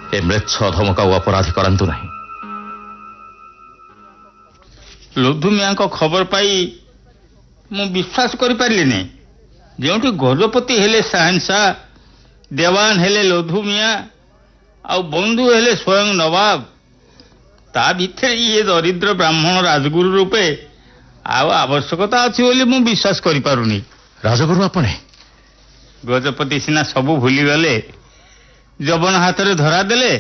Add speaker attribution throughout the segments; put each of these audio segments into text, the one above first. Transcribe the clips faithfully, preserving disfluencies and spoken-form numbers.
Speaker 1: ଏ ମ୍ଲେଚ୍ଛ ଧମକ ଆଉ ଅପରାଧୀ କରାନ୍ତୁ ନାହିଁ।
Speaker 2: ଲୁଧୁମିଆଙ୍କ ଖବର ପାଇ ମୁଁ ବିଶ୍ୱାସ କରିପାରିଲିନି। ଯେଉଁଠି ଗଜପତି ହେଲେ ସାହେନ୍ସା, ଦେୱାନ ହେଲେ ଲୁଧୁମିଆ, ଆଉ ବନ୍ଧୁ ହେଲେ ସ୍ୱୟଂ ନବାବ, ତା ଭିତରେ ଇଏ ଦରିଦ୍ର ବ୍ରାହ୍ମଣ ରାଜଗୁରୁ ରୂପେ ଆଉ ଆବଶ୍ୟକତା ଅଛି ବୋଲି ମୁଁ ବିଶ୍ୱାସ କରିପାରୁନି।
Speaker 1: ରାଜଗୁରୁ ଆପଣେ?
Speaker 2: ଗଜପତି ସିନା ସବୁ ଭୁଲିଗଲେ, ଯବନ ହାତରେ ଧରା ଦେଲେ।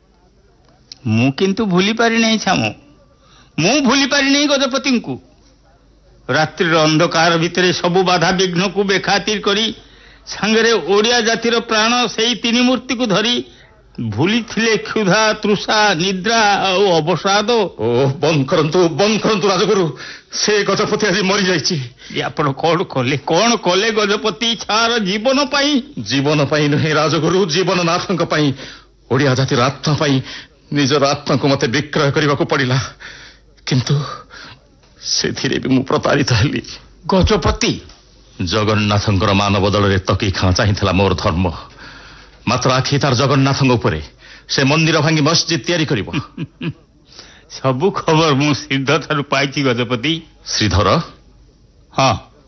Speaker 2: ମୁଁ କିନ୍ତୁ ଭୁଲି ପାରିନାହିଁ ଛାମ। ମୁଁ ଭୁଲି ପାରିନାହିଁ ଗଜପତିଙ୍କୁ। ରାତ୍ରିର ଅନ୍ଧକାର ଭିତରେ ସବୁ ବାଧା ବିଘ୍ନକୁ ବେଖାତିର କରି ସାଙ୍ଗରେ ଓଡ଼ିଆ ଜାତିର ପ୍ରାଣ ସେଇ ତିନି ମୂର୍ତ୍ତିକୁ ଧରି ଭୁଲିଥିଲେ କ୍ଷୁଧା, ତୃଷା, ନିଦ୍ରା ଆଉ ଅବସାଦ।
Speaker 1: ଓ ବନ୍ଦ କରନ୍ତୁ, ବନ୍ଦ କରନ୍ତୁ ରାଜଗୁରୁ। ସେ ଗଜପତି ଆଜି ମରିଯାଇଛି।
Speaker 2: ଆପଣ କଣ କଲେ, କଣ କଲେ ଗଜପତି ଛାର ଜୀବନ ପାଇଁ?
Speaker 1: ଜୀବନ ପାଇଁ ନୁହେଁ ରାଜଗୁରୁ, ଜୀବନନାଥଙ୍କ ପାଇଁ, ଓଡ଼ିଆ ଜାତିର ଆତ୍ମା ପାଇଁ ନିଜର ଆତ୍ମାକୁ ମତେ ବିକ୍ରୟ କରିବାକୁ ପଡ଼ିଲା। କିନ୍ତୁ ସେଥିରେ ବି ମୁଁ ପ୍ରତାରିତ ହେଲି।
Speaker 2: ଗଜପତି
Speaker 1: ଜଗନ୍ନାଥଙ୍କର ମାନ ବଦଳରେ ତକି ଖାଁ ଚାହିଁଥିଲା ମୋର ଧର୍ମ। ମାତ୍ର ଆଖି ତାର ଜଗନ୍ନାଥଙ୍କ ଉପରେ। ସେ ମନ୍ଦିର ଭାଙ୍ଗି ମସଜିଦ୍ ତିଆରି କରିବ।
Speaker 2: ସବୁ ଖବର ମୁଁ ଶ୍ରୀଧର ଠାରୁ ପାଇଛି ଗଜପତି।
Speaker 1: ଶ୍ରୀଧର?
Speaker 2: ହଁ,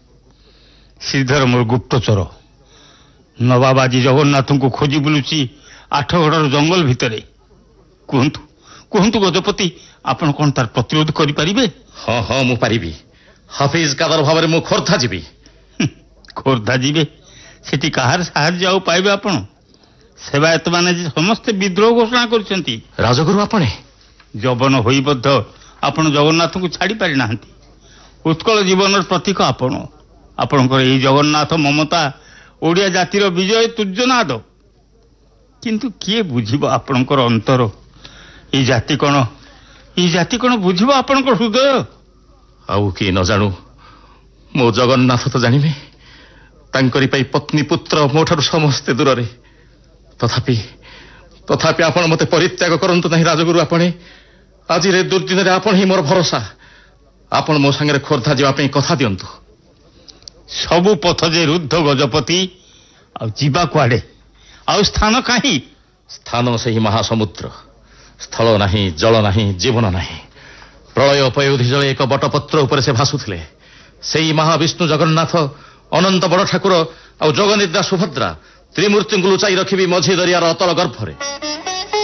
Speaker 2: ଶ୍ରୀଧର ମୋର ଗୁପ୍ତଚର। ନବାବ ଆଜି ଜଗନ୍ନାଥଙ୍କୁ ଖୋଜି ବୁଲୁଛି ଆଠଗଡ଼ର ଜଙ୍ଗଲ ଭିତରେ। କୁହନ୍ତୁ, କୁହନ୍ତୁ ଗଜପତି, ଆପଣ କଣ ତାର ପ୍ରତିରୋଧ କରିପାରିବେ?
Speaker 1: ହଁ ହଁ ମୁଁ ପାରିବି। ହାଫିଜ କାଦର ଭାବରେ ମୁଁ ଖୋର୍ଦ୍ଧା ଯିବି।
Speaker 2: ଖୋର୍ଦ୍ଧା ଯିବେ? ସେଠି କାହାର ସାହାଯ୍ୟ ଆଉ ପାଇବେ ଆପଣ? ସେବାୟତମାନେ ଯେ ସମସ୍ତେ ବିଦ୍ରୋହ ଘୋଷଣା କରିଛନ୍ତି।
Speaker 1: ରାଜଗୁରୁ ଆପଣେ?
Speaker 2: ଯବନ ହୋଇ ମଧ୍ୟ ଆପଣ ଜଗନ୍ନାଥଙ୍କୁ ଛାଡ଼ି ପାରିନାହାନ୍ତି। ଉତ୍କଳ ଜୀବନର ପ୍ରତୀକ ଆପଣ। ଆପଣଙ୍କର ଏହି ଜଗନ୍ନାଥ ମମତା ଓଡ଼ିଆ ଜାତିର ବିଜୟ ତୁର୍ଯ୍ୟନାଦ। କିନ୍ତୁ କିଏ ବୁଝିବ ଆପଣଙ୍କର ଅନ୍ତର? ଏଇ ଜାତି କଣ ଏଇ ଜାତି କଣ ବୁଝିବ ଆପଣଙ୍କ ହୃଦୟ?
Speaker 1: ଆଉ କିଏ ନ ଜାଣୁ, ମୋ ଜଗନ୍ନାଥ ତ ଜାଣିବେ। ତାଙ୍କରି ପାଇଁ ପତ୍ନୀ ପୁତ୍ର ମୋଠାରୁ ସମସ୍ତେ ଦୂରରେ। ତଥାପି ତଥାପି ଆପଣ ମତେ ପରିତ୍ୟାଗ କରନ୍ତୁ ନାହିଁ ରାଜଗୁରୁ ଆପଣେ। ଆଜିର ଏ ଦୁର୍ଦିନରେ ଆପଣ ହିଁ ମୋର ଭରସା। ଆପଣ ମୋ ସାଙ୍ଗରେ ଖୋର୍ଦ୍ଧା ଯିବା ପାଇଁ କଥା ଦିଅନ୍ତୁ।
Speaker 2: ସବୁ ପଥ ଯେ ରୁଦ୍ଧ ଗଜପତି, ଆଉ ଯିବା କୁଆଡେ? ଆଉ ସ୍ଥାନ କାହିଁ?
Speaker 1: ସ୍ଥାନ ସେହି ମହାସମୁଦ୍ର। ସ୍ଥଳ ନାହିଁ, ଜଳ ନାହିଁ, ଜୀବନ ନାହିଁ। ପ୍ରଳୟ ପୟୋଧି ଜଳେ ଏକ ବଟପତ୍ର ଉପରେ ସେ ଭାସୁଥିଲେ। ସେଇ ମହାବିଷ୍ଣୁ ଜଗନ୍ନାଥ, ଅନନ୍ତ ବଡ଼ ଠାକୁର ଆଉ ଜଗନିଦ୍ରା ସୁଭଦ୍ରା ତ୍ରିମୂର୍ତ୍ତିଙ୍କୁ ଲୁଚାଇ ରଖିବି ମଝି ଦରିଆର ଅତଳ ଗର୍ଭରେ।